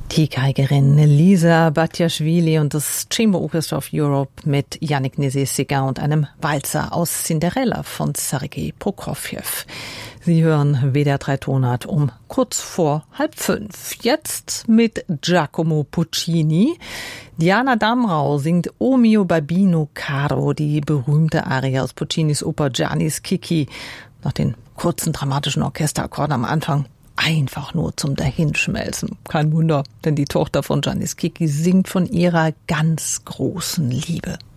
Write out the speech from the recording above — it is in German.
Die Geigerin Lisa Batjaschwili und das Chamber Orchestra of Europe mit Yannick Nézet-Séguin und einem Walzer aus Cinderella von Sergei Prokofjew. Sie hören WDR 3 Tonart um kurz vor 4:30. Jetzt mit Giacomo Puccini. Diana Damrau singt O mio babbino caro, die berühmte Arie aus Puccinis Oper Giannis Kiki. Nach den kurzen dramatischen Orchesterakkorden am Anfang einfach nur zum Dahinschmelzen. Kein Wunder, denn die Tochter von Giannis Kiki singt von ihrer ganz großen Liebe.